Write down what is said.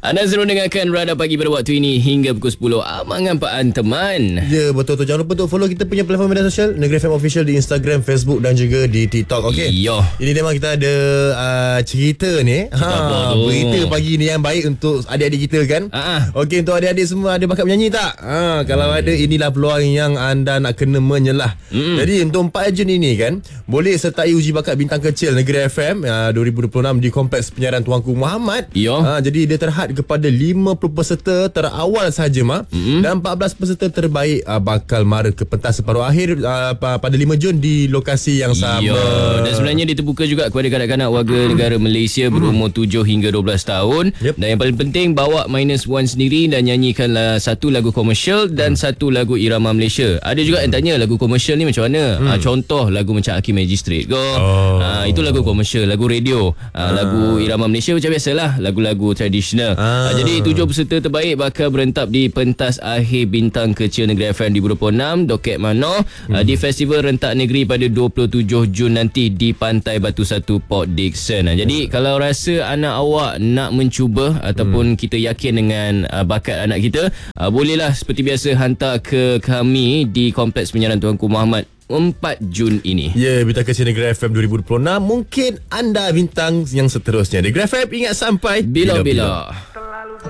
Anda selalu dengarkan Radar Pagi pada waktu ini hingga pukul 10. Amangan teman. Ya, betul-betul. Jangan lupa untuk follow kita punya platform media sosial Negeri FM Official di Instagram, Facebook dan juga di TikTok. Okey. Yo. Ini memang kita ada cerita ni. Berita pagi ni yang baik untuk adik-adik kita kan. Okey, untuk adik-adik semua ada bakat menyanyi tak? Kalau ada, inilah peluang yang anda nak kena menyelah. Jadi untuk 4 Jun ini kan, boleh sertai uji bakat bintang kecil Negeri FM 2026 di Kompleks Penyiaran Tuanku Muhammad. Jadi dia terhad kepada 50 peserta terawal sahaja dan 14 peserta terbaik bakal mara ke pentas separuh akhir pada 5 Jun di lokasi yang sama. Dan sebenarnya dia terbuka juga kepada kanak-kanak warga negara Malaysia berumur 7 hingga 12 tahun. Dan yang paling penting, bawa -1 sendiri dan nyanyikanlah satu lagu komersial dan satu lagu irama Malaysia. Ada juga yang tanya lagu komersial ni macam mana? Contoh lagu macam Hakim Magistrate go. Itu lagu komersial, lagu radio. Lagu irama Malaysia macam biasalah, lagu-lagu tradisional. Jadi 7 peserta terbaik bakal berentap di pentas akhir bintang kecil Negeri FM 2026 Doket Mano di Festival Rentak Negeri pada 27 Jun nanti di Pantai Batu Satu, Port Dickson. Jadi kalau rasa anak awak nak mencuba ataupun kita yakin dengan bakat anak kita, bolehlah seperti biasa hantar ke kami di Kompleks Penyiaran Tuanku Muhammad 4 Jun ini. Ya, bintang kecil Negeri FM 2026. Mungkin anda bintang yang seterusnya. Negeri FM, ingat sampai bila-bila.